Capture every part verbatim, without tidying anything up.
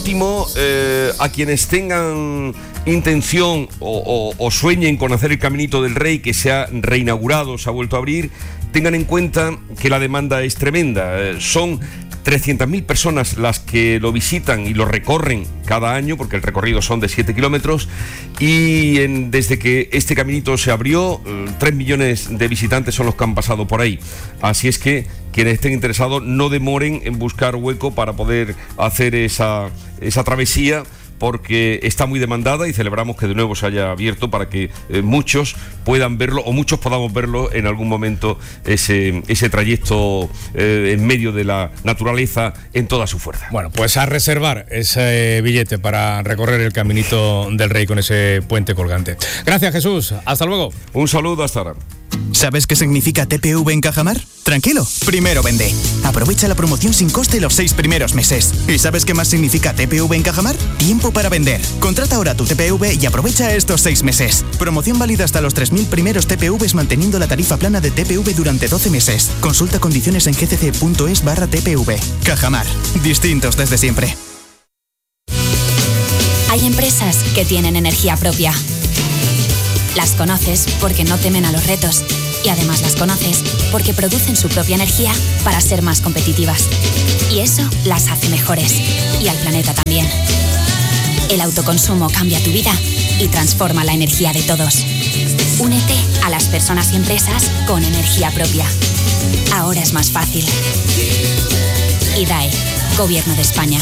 último, eh, a quienes tengan intención o, o, o sueñen con hacer el Caminito del Rey, que se ha reinaugurado, se ha vuelto a abrir, tengan en cuenta que la demanda es tremenda. Eh, son trescientas mil personas las que lo visitan y lo recorren cada año, porque el recorrido son de siete kilómetros, y en, desde que este caminito se abrió, tres millones de visitantes son los que han pasado por ahí. Así es que quienes estén interesados no demoren en buscar hueco para poder hacer esa, esa travesía, porque está muy demandada, y celebramos que de nuevo se haya abierto para que eh, muchos puedan verlo, o muchos podamos verlo en algún momento, ese, ese trayecto eh, en medio de la naturaleza en toda su fuerza. Bueno, pues a reservar ese billete para recorrer el Caminito del Rey con ese puente colgante. Gracias, Jesús. Hasta luego. Un saludo, hasta ahora. ¿Sabes qué significa T P V en Cajamar? Tranquilo, primero vende. Aprovecha la promoción sin coste los seis primeros meses. ¿Y sabes qué más significa T P V en Cajamar? Tiempo para vender. Contrata ahora tu T P V y aprovecha estos seis meses. Promoción válida hasta los tres mil primeros T P Vs manteniendo la tarifa plana de T P V durante doce meses. Consulta condiciones en gcc.es barra TPV. Cajamar. Distintos desde siempre. Hay empresas que tienen energía propia. Las conoces porque no temen a los retos, y además las conoces porque producen su propia energía para ser más competitivas. Y eso las hace mejores, y al planeta también. El autoconsumo cambia tu vida y transforma la energía de todos. Únete a las personas y empresas con energía propia. Ahora es más fácil. I D A E, Gobierno de España.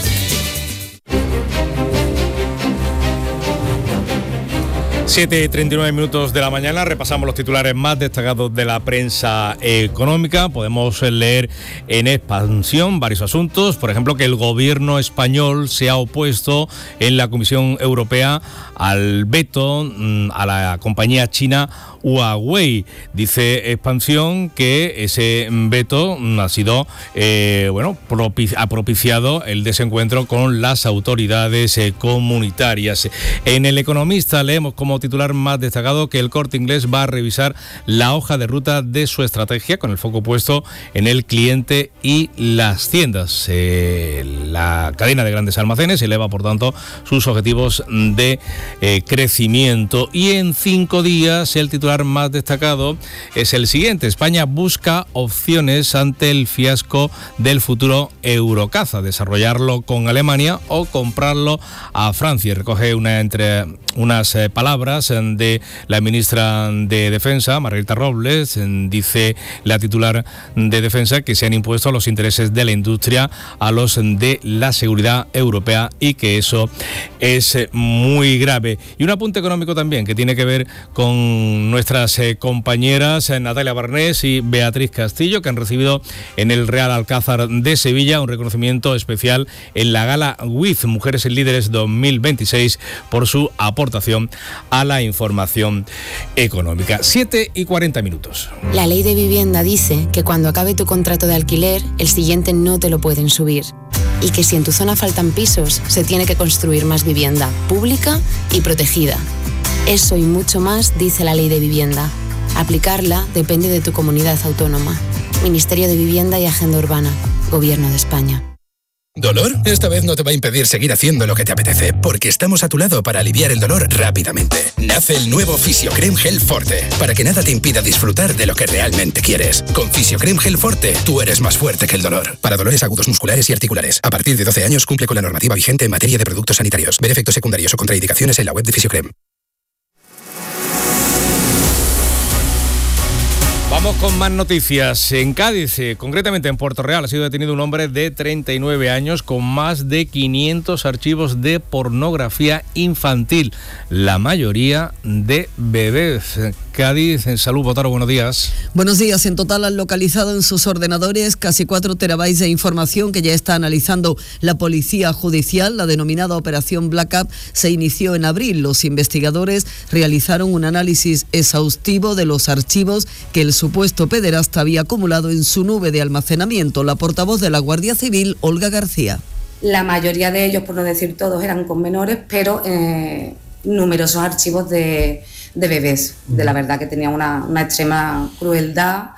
siete y treinta y nueve minutos de la mañana, repasamos los titulares más destacados de la prensa económica. Podemos leer en Expansión varios asuntos, por ejemplo, que el gobierno español se ha opuesto en la Comisión Europea al veto a la compañía china Huawei. Dice Expansión que ese veto ha sido, eh, bueno, propici- ha propiciado el desencuentro con las autoridades eh, comunitarias. En El Economista leemos como titular más destacado que el Corte Inglés va a revisar la hoja de ruta de su estrategia, con el foco puesto en el cliente y las tiendas. Eh, la cadena de grandes almacenes eleva, por tanto, sus objetivos de eh, crecimiento. Y en cinco días, el titular más destacado es el siguiente: España busca opciones ante el fiasco del futuro Eurocaza, desarrollarlo con Alemania o comprarlo a Francia. Recoge una entre unas eh, palabras de la ministra de Defensa, Margarita Robles. Dice la titular de Defensa que se han impuesto los intereses de la industria a los de la seguridad europea, y que eso es muy grave. Y un apunte económico también que tiene que ver con nuestras eh, compañeras eh, Natalia Barnés y Beatriz Castillo, que han recibido en el Real Alcázar de Sevilla un reconocimiento especial en la gala W I Z Mujeres Líderes dos mil veintiséis por su aportación a la información económica. siete y cuarenta minutos. La ley de vivienda dice que cuando acabe tu contrato de alquiler, el siguiente no te lo pueden subir. Y que si en tu zona faltan pisos, se tiene que construir más vivienda pública y protegida. Eso y mucho más dice la ley de vivienda. Aplicarla depende de tu comunidad autónoma. Ministerio de Vivienda y Agenda Urbana. Gobierno de España. ¿Dolor? Esta vez no te va a impedir seguir haciendo lo que te apetece, porque estamos a tu lado para aliviar el dolor rápidamente. Nace el nuevo Fisiocrem Gel Forte, para que nada te impida disfrutar de lo que realmente quieres. Con Fisiocrem Gel Forte, tú eres más fuerte que el dolor. Para dolores agudos musculares y articulares. A partir de doce años cumple con la normativa vigente en materia de productos sanitarios. Ver efectos secundarios o contraindicaciones en la web de Fisiocrem. Vamos con más noticias. En Cádiz, eh, concretamente en Puerto Real, ha sido detenido un hombre de treinta y nueve años con más de quinientos archivos de pornografía infantil, la mayoría de bebés. Cádiz, en Salud, Botaro, buenos días. Buenos días. En total han localizado en sus ordenadores casi cuatro terabytes de información que ya está analizando la Policía Judicial. La denominada Operación Black Up se inició en abril. Los investigadores realizaron un análisis exhaustivo de los archivos que el supuesto pederasta había acumulado en su nube de almacenamiento. La portavoz de la Guardia Civil, Olga García. La mayoría de ellos, por no decir todos, eran con menores, pero eh, numerosos archivos de, de bebés. De la verdad que tenían una, una extrema crueldad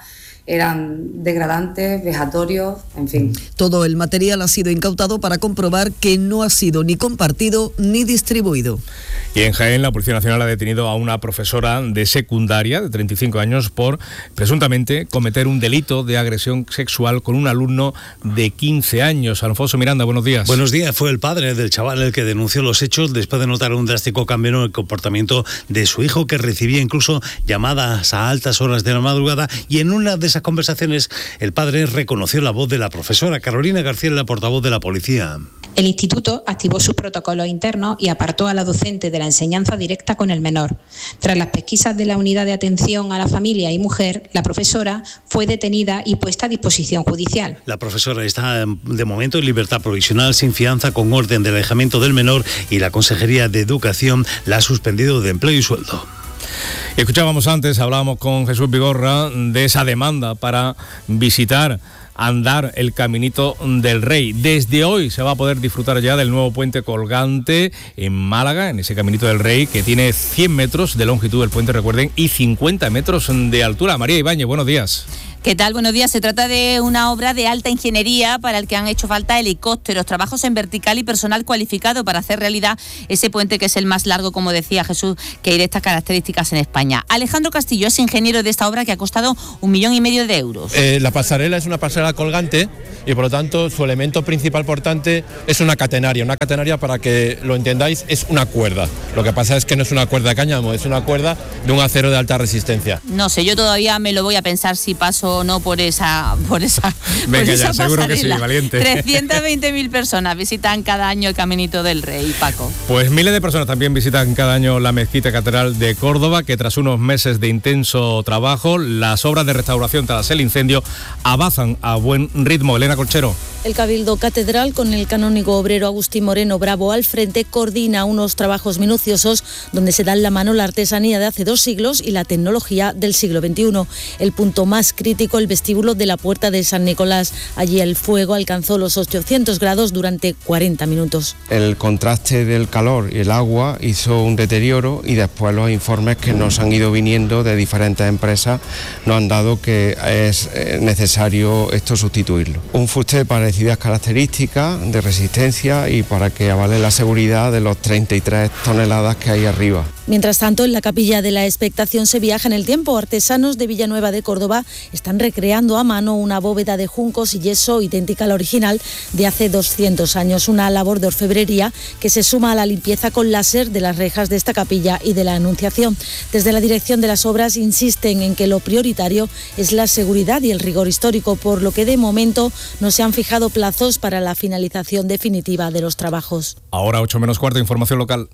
eran degradantes, vejatorios, en fin. Todo el material ha sido incautado para comprobar que no ha sido ni compartido ni distribuido. Y en Jaén, la Policía Nacional ha detenido a una profesora de secundaria de treinta y cinco años por presuntamente cometer un delito de agresión sexual con un alumno de quince años. Alfonso Miranda, buenos días. Buenos días. Fue el padre del chaval el que denunció los hechos después de notar un drástico cambio en el comportamiento de su hijo, que recibía incluso llamadas a altas horas de la madrugada, y en una de esas conversaciones el padre reconoció la voz de la profesora. Carolina García, la portavoz de la policía. El instituto activó sus protocolos internos y apartó a la docente de la enseñanza directa con el menor. Tras las pesquisas de la unidad de atención a la familia y mujer, la profesora fue detenida y puesta a disposición judicial. La profesora está de momento en libertad provisional, sin fianza, con orden de alejamiento del menor, y la Consejería de Educación la ha suspendido de empleo y sueldo. Escuchábamos antes, hablábamos con Jesús Vigorra de esa demanda para visitar, andar el Caminito del Rey. Desde hoy se va a poder disfrutar ya del nuevo puente colgante en Málaga, en ese Caminito del Rey, que tiene cien metros de longitud del puente, recuerden, y cincuenta metros de altura. María Ibáñez, buenos días. ¿Qué tal? Buenos días. Se trata de una obra de alta ingeniería para el que han hecho falta helicópteros, trabajos en vertical y personal cualificado para hacer realidad ese puente, que es el más largo, como decía Jesús, que hay de estas características en España. Alejandro Castillo es ingeniero de esta obra, que ha costado un millón y medio de euros. Eh, la pasarela es una pasarela colgante y, por lo tanto, su elemento principal portante es una catenaria. Una catenaria, para que lo entendáis, es una cuerda. Lo que pasa es que no es una cuerda de cáñamo, es una cuerda de un acero de alta resistencia. No sé, yo todavía me lo voy a pensar si paso o no por esa por esa Venga, por ya, esa seguro que sí, valiente. trescientas veinte mil personas visitan cada año el Caminito del Rey, Paco. Pues miles de personas también visitan cada año la Mezquita Catedral de Córdoba, que tras unos meses de intenso trabajo, las obras de restauración tras el incendio avanzan a buen ritmo. Elena Colchero. El Cabildo Catedral, con el canónigo obrero Agustín Moreno Bravo al frente, coordina unos trabajos minuciosos donde se dan la mano la artesanía de hace dos siglos y la tecnología del siglo veintiuno. El punto más crítico, el vestíbulo de la Puerta de San Nicolás. Allí el fuego alcanzó los ochocientos grados durante cuarenta minutos. El contraste del calor y el agua hizo un deterioro, y después los informes que nos han ido viniendo de diferentes empresas nos han dado que es necesario esto sustituirlo. Un fuste parecidas características de resistencia y para que avale la seguridad de los treinta y tres toneladas que hay arriba. Mientras tanto, en la Capilla de la Expectación se viaja en el tiempo. Artesanos de Villanueva de Córdoba están recreando a mano una bóveda de juncos y yeso idéntica a la original de hace doscientos años, una labor de orfebrería que se suma a la limpieza con láser de las rejas de esta capilla y de la Anunciación. Desde la dirección de las obras insisten en que lo prioritario es la seguridad y el rigor histórico, por lo que de momento no se han fijado plazos para la finalización definitiva de los trabajos. Ahora ocho menos cuarto, información local.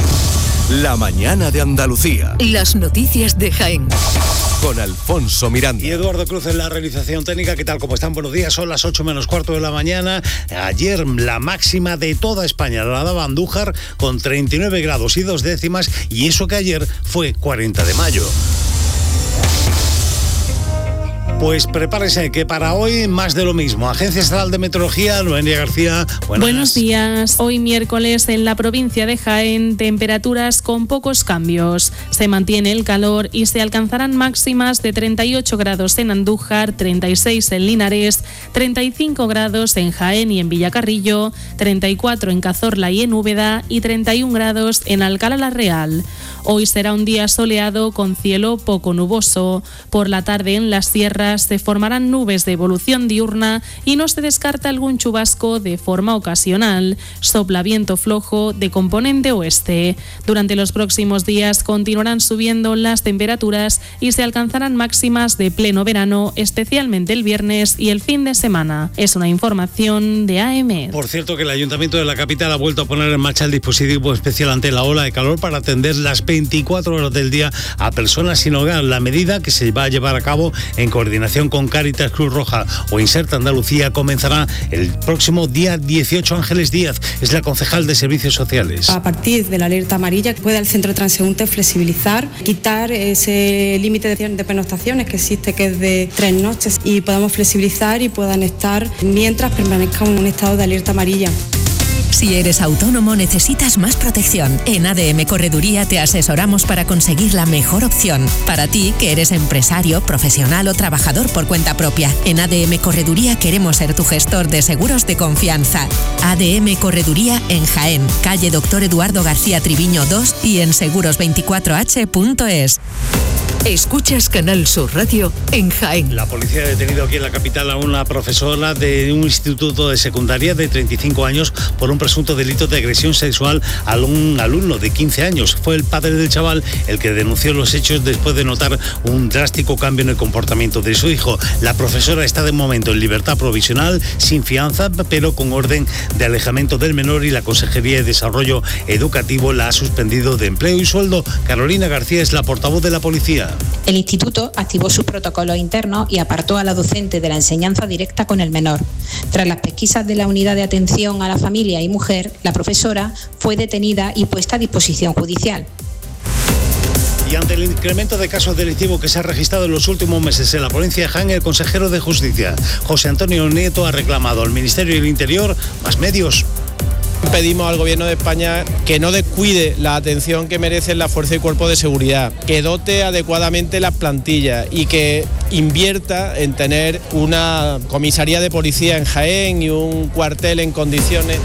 La mañana de Andalucía. Las noticias de Jaén. Con Alfonso Miranda. Y Eduardo Cruz en la realización técnica. ¿Qué tal? ¿Cómo están? Buenos días. Son las ocho menos cuarto de la mañana. Ayer la máxima de toda España la daba Andújar con treinta y nueve grados y dos décimas. Y eso que ayer fue cuarenta de mayo. Pues prepárese, que para hoy más de lo mismo. Agencia Estatal de Meteorología, Noelia García. Buenas. Buenos días. Hoy miércoles en la provincia de Jaén, temperaturas con pocos cambios. Se mantiene el calor y se alcanzarán máximas de treinta y ocho grados en Andújar, treinta y seis en Linares, treinta y cinco grados en Jaén y en Villacarrillo, treinta y cuatro en Cazorla y en Úbeda y treinta y un grados en Alcalá la Real. Hoy será un día soleado con cielo poco nuboso. Por la tarde en las sierras se formarán nubes de evolución diurna y no se descarta algún chubasco de forma ocasional. Sopla viento flojo de componente oeste. Durante los próximos días continuarán subiendo las temperaturas y se alcanzarán máximas de pleno verano, especialmente el viernes y el fin de semana. Es una información de A M. Por cierto, que el Ayuntamiento de la capital ha vuelto a poner en marcha el dispositivo especial ante la ola de calor para atender las veinticuatro horas del día a personas sin hogar. La medida, que se va a llevar a cabo en coordinación con Cáritas, Cruz Roja o Inserta Andalucía, comenzará el próximo día dieciocho. Ángeles Díaz es la concejal de Servicios Sociales. A partir de la alerta amarilla puede el centro de transeúnte flexibilizar, quitar ese límite de pernoctaciones que existe, que es de tres noches, y podamos flexibilizar y puedan estar mientras permanezca en un estado de alerta amarilla. Si eres autónomo o necesitas más protección, en A D M Correduría te asesoramos para conseguir la mejor opción. Para ti, que eres empresario, profesional o trabajador por cuenta propia, en A D M Correduría queremos ser tu gestor de seguros de confianza. A D M Correduría en Jaén, calle Doctor Eduardo García Triviño dos y en seguros veinticuatro h punto es. Escuchas Canal Sur Radio en Jaén. La policía ha detenido aquí en la capital a una profesora de un instituto de secundaria de treinta y cinco años por un presunto delito de agresión sexual a un alumno de quince años. Fue el padre del chaval el que denunció los hechos después de notar un drástico cambio en el comportamiento de su hijo. La profesora está de momento en libertad provisional, sin fianza, pero con orden de alejamiento del menor, y la Consejería de Desarrollo Educativo la ha suspendido de empleo y sueldo. Carolina García es la portavoz de la policía. El instituto activó su protocolo interno y apartó a la docente de la enseñanza directa con el menor. Tras las pesquisas de la Unidad de Atención a la Familia y Mujer, la profesora fue detenida y puesta a disposición judicial. Y ante el incremento de casos delictivos que se ha registrado en los últimos meses en la provincia de Jaén, el consejero de Justicia, José Antonio Nieto, ha reclamado al Ministerio del Interior más medios. Pedimos al Gobierno de España que no descuide la atención que merecen la Fuerza y Cuerpo de Seguridad, que dote adecuadamente las plantillas y que invierta en tener una comisaría de policía en Jaén y un cuartel en condiciones.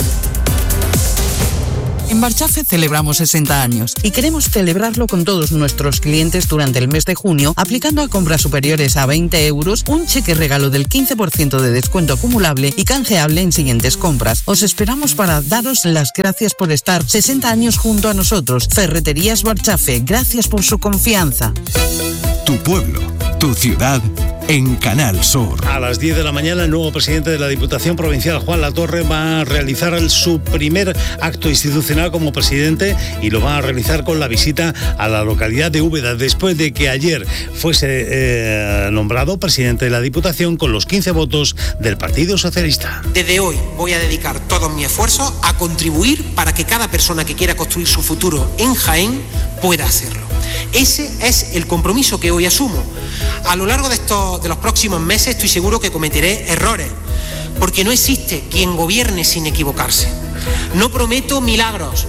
En Barchafe celebramos sesenta años y queremos celebrarlo con todos nuestros clientes durante el mes de junio, aplicando a compras superiores a veinte euros un cheque regalo del quince por ciento de descuento acumulable y canjeable en siguientes compras. Os esperamos para daros las gracias por estar sesenta años junto a nosotros. Ferreterías Barchafe, gracias por su confianza. Tu pueblo, tu ciudad, en Canal Sur. A las diez de la mañana, el nuevo presidente de la Diputación Provincial, Juan Latorre, va a realizar el, su primer acto institucional como presidente, y lo va a realizar con la visita a la localidad de Úbeda, después de que ayer fuese eh, nombrado presidente de la Diputación con los quince votos del Partido Socialista. Desde hoy voy a dedicar todos mis esfuerzos a contribuir para que cada persona que quiera construir su futuro en Jaén pueda hacerlo. Ese es el compromiso que hoy asumo. A lo largo de estos de los próximos meses estoy seguro que cometeré errores, porque no existe quien gobierne sin equivocarse. No prometo milagros,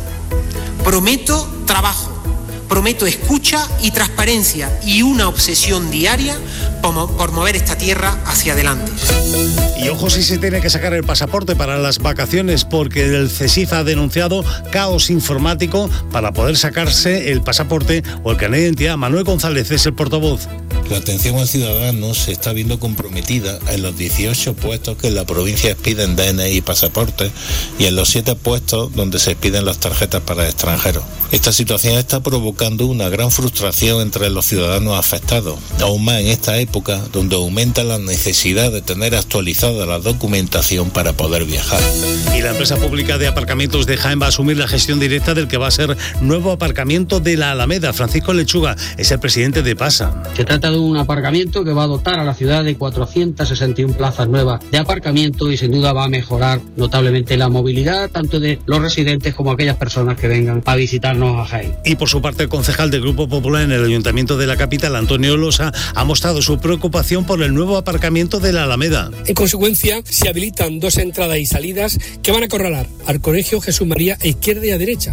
prometo trabajo, prometo escucha y transparencia y una obsesión diaria por, por mover esta tierra hacia adelante. Y ojo si se tiene que sacar el pasaporte para las vacaciones, porque el CESIF ha denunciado caos informático para poder sacarse el pasaporte o el carnet de identidad. Manuel González es el portavoz. La atención al ciudadano se está viendo comprometida en los dieciocho puestos que en la provincia expiden D N I y pasaportes, y en los siete puestos donde se expiden las tarjetas para extranjeros. Esta situación está provocando una gran frustración entre los ciudadanos afectados, aún más en esta época donde aumenta la necesidad de tener actualizada la documentación para poder viajar. Y la empresa pública de aparcamientos de Jaén va a asumir la gestión directa del que va a ser nuevo aparcamiento de la Alameda. Francisco Lechuga es el presidente de PASA. Se trata de un aparcamiento que va a dotar a la ciudad de cuatrocientas sesenta y una plazas nuevas de aparcamiento, y sin duda va a mejorar notablemente la movilidad tanto de los residentes como aquellas personas que vengan a visitarnos a Jaén. Y por su parte, el concejal del Grupo Popular en el Ayuntamiento de la capital, Antonio Losa, ha mostrado su preocupación por el nuevo aparcamiento de la Alameda. En consecuencia, se habilitan dos entradas y salidas que van a acorralar al Colegio Jesús María a izquierda y a derecha.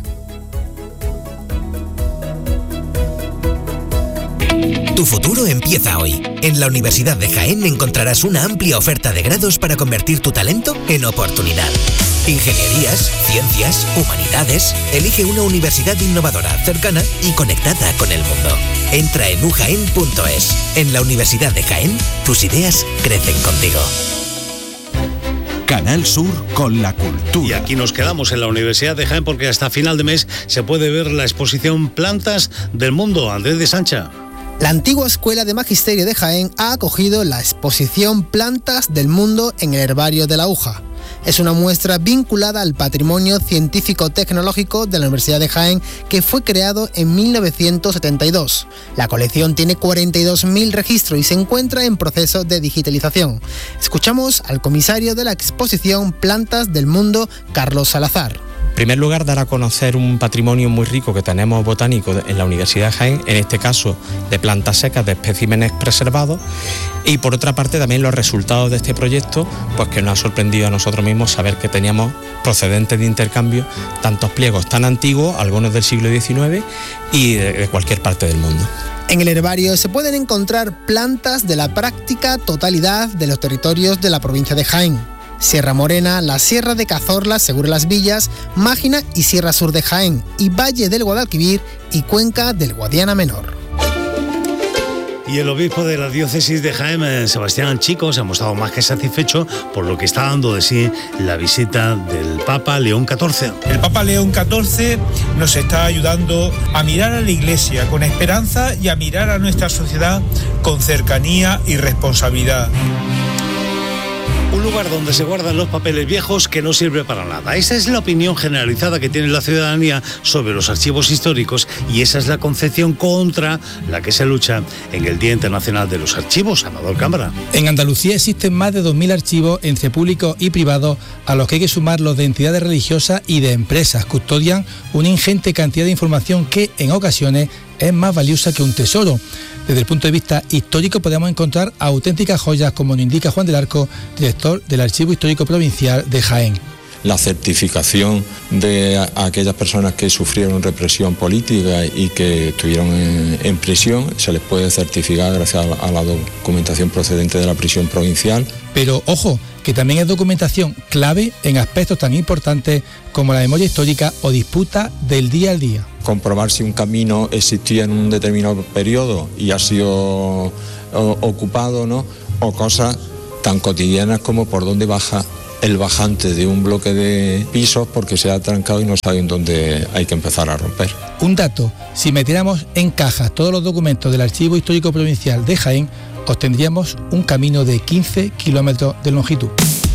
Tu futuro empieza hoy. En la Universidad de Jaén encontrarás una amplia oferta de grados para convertir tu talento en oportunidad. Ingenierías, ciencias, humanidades. Elige una universidad innovadora, cercana y conectada con el mundo. Entra en u jaén punto es. En la Universidad de Jaén, tus ideas crecen contigo. Canal Sur con la cultura. Y aquí nos quedamos en la Universidad de Jaén, porque hasta final de mes se puede ver la exposición Plantas del Mundo. Andrés de Sancha. La antigua Escuela de Magisterio de Jaén ha acogido la exposición Plantas del Mundo en el Herbario de la Aguja. Es una muestra vinculada al patrimonio científico-tecnológico de la Universidad de Jaén, que fue creado en mil novecientos setenta y dos. La colección tiene cuarenta y dos mil registros y se encuentra en proceso de digitalización. Escuchamos al comisario de la exposición Plantas del Mundo, Carlos Salazar. primer lugar, dar a conocer un patrimonio muy rico que tenemos botánico en la Universidad de Jaén, en este caso de plantas secas, de especímenes preservados, y por otra parte también los resultados de este proyecto, pues que nos ha sorprendido a nosotros mismos saber que teníamos procedentes de intercambio tantos pliegos tan antiguos, algunos del siglo diecinueve, y de, de cualquier parte del mundo. En el herbario se pueden encontrar plantas de la práctica totalidad de los territorios de la provincia de Jaén: Sierra Morena, la Sierra de Cazorla, Segura Las Villas, Mágina y Sierra Sur de Jaén, y Valle del Guadalquivir y Cuenca del Guadiana Menor. Y el obispo de la diócesis de Jaén, Sebastián Chico, se ha mostrado más que satisfecho por lo que está dando de sí la visita del Papa León catorce. El Papa León catorce nos está ayudando a mirar a la Iglesia con esperanza y a mirar a nuestra sociedad con cercanía y responsabilidad. Un lugar donde se guardan los papeles viejos que no sirve para nada. Esa es la opinión generalizada que tiene la ciudadanía sobre los archivos históricos, y esa es la concepción contra la que se lucha en el Día Internacional de los Archivos. Amador Cámara. En Andalucía existen más de dos mil archivos entre públicos y privados, a los que hay que sumar los de entidades religiosas y de empresas. Custodian una ingente cantidad de información que, en ocasiones, es más valiosa que un tesoro. Desde el punto de vista histórico podemos encontrar auténticas joyas, como nos indica Juan del Arco, director del Archivo Histórico Provincial de Jaén. La certificación de aquellas personas que sufrieron represión política y que estuvieron en, en prisión, se les puede certificar gracias a la documentación procedente de la prisión provincial. Pero ojo, que también es documentación clave en aspectos tan importantes como la memoria histórica o disputa del día al día. Comprobar si un camino existía en un determinado periodo y ha sido o, ocupado, ¿no? O cosas tan cotidianas como por dónde baja el bajante de un bloque de pisos porque se ha trancado y no saben dónde hay que empezar a romper. Un dato: si metiéramos en cajas todos los documentos del Archivo Histórico Provincial de Jaén, obtendríamos un camino de quince kilómetros de longitud.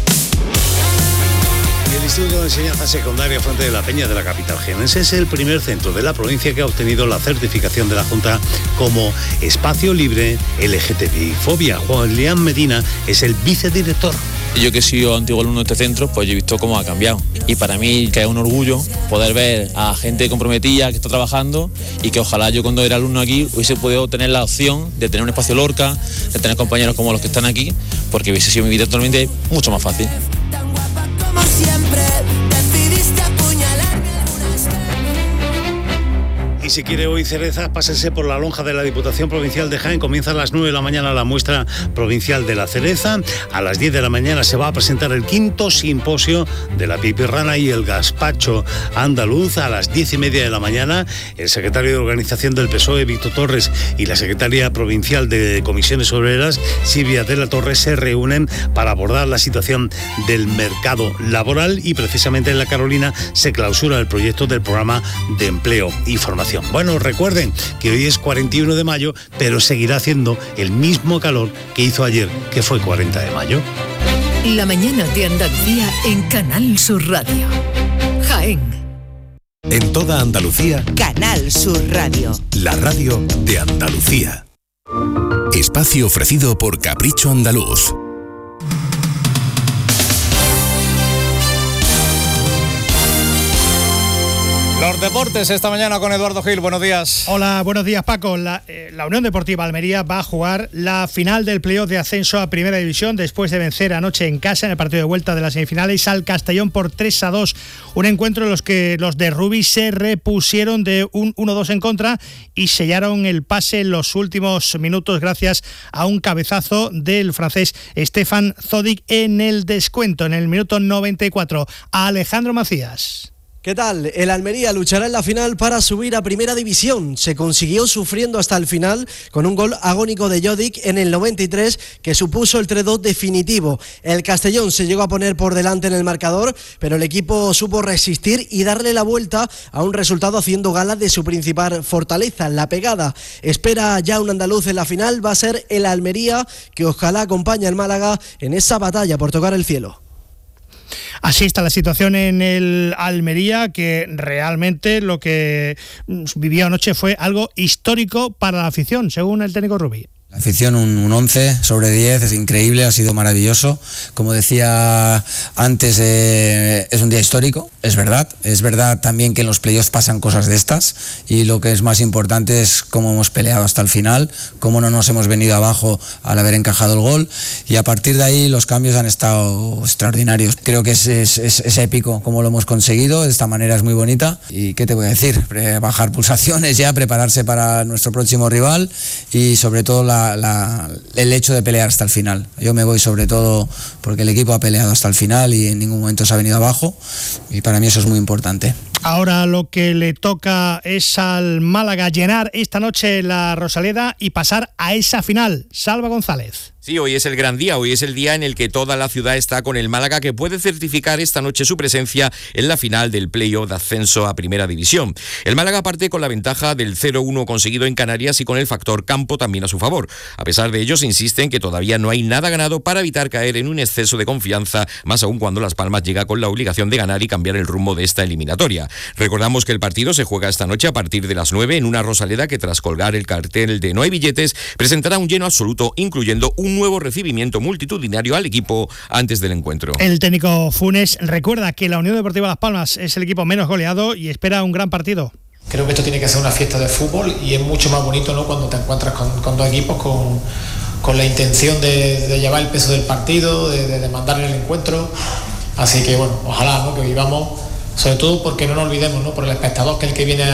El Instituto de Enseñanza Secundaria Fuente de la Peña de la capital jienense es el primer centro de la provincia que ha obtenido la certificación de la Junta como espacio libre L G T B I fobia. Juan Lián Medina es el vicedirector. Yo que he sido antiguo alumno de este centro, pues yo he visto cómo ha cambiado. Y para mí que es un orgullo poder ver a gente comprometida que está trabajando, y que ojalá yo cuando era alumno aquí hubiese podido tener la opción de tener un espacio Lorca, de tener compañeros como los que están aquí, porque hubiese sido mi vida actualmente mucho más fácil. Como siempre, decidiste apuñalarme. Y si quiere hoy cerezas, pásese por la lonja de la Diputación Provincial de Jaén. Comienza a las nueve de la mañana la muestra provincial de la cereza. A las diez de la mañana se va a presentar el quinto simposio de la pipirrana y el gazpacho andaluz. A las diez y media de la mañana, el secretario de Organización del P S O E, Víctor Torres, y la secretaria provincial de Comisiones Obreras, Silvia de la Torre, se reúnen para abordar la situación del mercado laboral, y precisamente en La Carolina se clausura el proyecto del programa de empleo y formación. Bueno, recuerden que hoy es cuarenta y uno de mayo, pero seguirá haciendo el mismo calor que hizo ayer, que fue cuarenta de mayo. La mañana de Andalucía en Canal Sur Radio. Jaén. En toda Andalucía, Canal Sur Radio. la radio de Andalucía. Espacio ofrecido por Capricho Andaluz. Los deportes esta mañana con Eduardo Gil. Buenos días. Hola, buenos días, Paco. La, eh, la Unión Deportiva Almería va a jugar la final del playoff de ascenso a Primera División después de vencer anoche en casa en el partido de vuelta de las semifinales al Castellón por tres a dos. Un encuentro en los que los de Rubí se repusieron de un uno dos en contra y sellaron el pase en los últimos minutos gracias a un cabezazo del francés Stefan Zodic en el descuento, en el minuto noventa y cuatro. A Alejandro Macías. ¿Qué tal? El Almería luchará en la final para subir a Primera División. Se consiguió sufriendo hasta el final con un gol agónico de Jodic en el noventa y tres que supuso el tres dos definitivo. El Castellón se llegó a poner por delante en el marcador, pero el equipo supo resistir y darle la vuelta a un resultado haciendo gala de su principal fortaleza, la pegada. Espera ya un andaluz en la final, va a ser el Almería, que ojalá acompañe al Málaga en esa batalla por tocar el cielo. Así está la situación en el Almería, que realmente lo que vivió anoche fue algo histórico para la afición, según el técnico Rubí. La afición un, un once sobre diez, es increíble, ha sido maravilloso. Como decía antes, eh, es un día histórico, es verdad. Es verdad también que en los playoffs pasan cosas de estas y lo que es más importante es cómo hemos peleado hasta el final, cómo no nos hemos venido abajo al haber encajado el gol y a partir de ahí los cambios han estado extraordinarios. Creo que es, es, es, es épico cómo lo hemos conseguido, de esta manera es muy bonita y ¿qué te voy a decir? Bajar pulsaciones ya, prepararse para nuestro próximo rival y sobre todo la La, la, el hecho de pelear hasta el final. Yo me voy sobre todo porque el equipo ha peleado hasta el final y en ningún momento se ha venido abajo y para mí eso es muy importante. Ahora lo que le toca es al Málaga llenar esta noche la Rosaleda y pasar a esa final. Salva González. Sí, hoy es el gran día, hoy es el día en el que toda la ciudad está con el Málaga, que puede certificar esta noche su presencia en la final del play-off de ascenso a Primera División. El Málaga parte con la ventaja del cero uno conseguido en Canarias y con el factor campo también a su favor. A pesar de ello, se insiste en que todavía no hay nada ganado para evitar caer en un exceso de confianza, más aún cuando Las Palmas llega con la obligación de ganar y cambiar el rumbo de esta eliminatoria. Recordamos que el partido se juega esta noche a partir de las nueve en una Rosaleda que, tras colgar el cartel de No hay billetes, presentará un lleno absoluto, incluyendo un nuevo recibimiento multitudinario al equipo antes del encuentro. El técnico Funes recuerda que la Unión Deportiva Las Palmas es el equipo menos goleado y espera un gran partido. Creo que esto tiene que ser una fiesta de fútbol y es mucho más bonito, ¿no?, cuando te encuentras con, con dos equipos con, con la intención de, de llevar el peso del partido, de, de demandar el encuentro. Así que bueno, ojalá, ¿no?, que vivamos, sobre todo porque no nos olvidemos, ¿no?, por el espectador, que es el que viene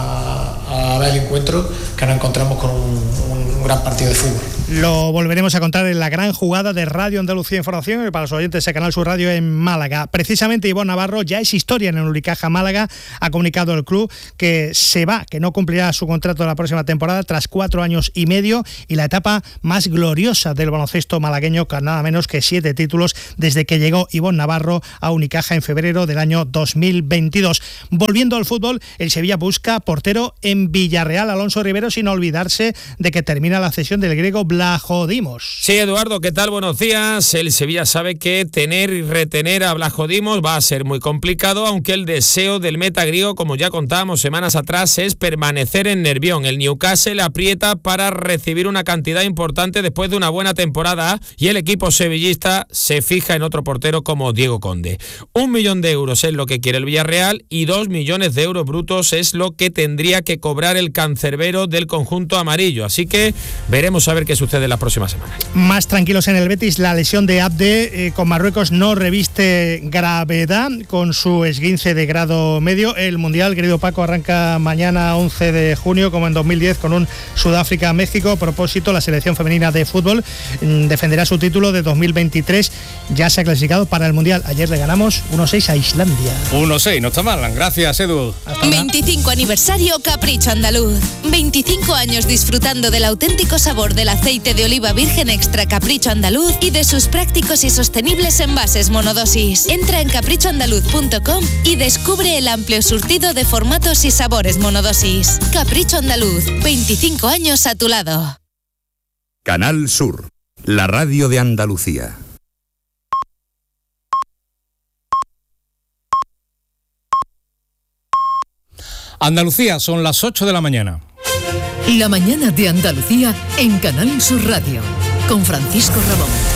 a, a ver el encuentro, que nos encontramos con un, un gran partido de fútbol. Lo volveremos a contar en la gran jugada de Radio Andalucía Información y para los oyentes de Canal Sur Radio en Málaga. Precisamente Ivonne Navarro ya es historia en el Unicaja Málaga. Ha comunicado el club que se va, que no cumplirá su contrato la próxima temporada tras cuatro años y medio y la etapa más gloriosa del baloncesto malagueño, con nada menos que siete títulos desde que llegó Ivonne Navarro a Unicaja en febrero del año dos mil veintidós. Volviendo al fútbol, el Sevilla busca portero en Villarreal, Alonso Rivero, sin olvidarse de que termina la cesión del griego Vlachodimos. Sí, Eduardo, ¿qué tal? Buenos días. El Sevilla sabe que tener y retener a Vlachodimos va a ser muy complicado, aunque el deseo del meta griego, como ya contábamos semanas atrás, es permanecer en Nervión. El Newcastle aprieta para recibir una cantidad importante después de una buena temporada y el equipo sevillista se fija en otro portero como Diego Conde. Un millón de euros es lo que quiere el Villarreal y dos millones de euros brutos es lo que tendría que cobrar el cancerbero del conjunto amarillo. Así que veremos a ver qué sucede en las próximas semanas. Más tranquilos en el Betis, la lesión de Abde eh, con Marruecos no reviste gravedad con su esguince de grado medio. El Mundial, querido Paco, arranca mañana once de junio, como en dos mil diez, con un Sudáfrica-México. A propósito, la selección femenina de fútbol mmm, defenderá su título de dos mil veintitrés. Ya se ha clasificado para el Mundial. Ayer le ganamos uno seis a Islandia. uno seis, no está mal. Gracias, Edu. veinticinco aniversario Capricho Andaluz. veinticinco años disfrutando del auténtico sabor del aceite de oliva virgen extra Capricho Andaluz y de sus prácticos y sostenibles envases monodosis. Entra en capricho andaluz punto com y descubre el amplio surtido de formatos y sabores monodosis. Capricho Andaluz, veinticinco años a tu lado. Canal Sur, la radio de Andalucía. Andalucía, son las ocho de la mañana. La mañana de Andalucía en Canal Sur Radio, con Francisco Ramón.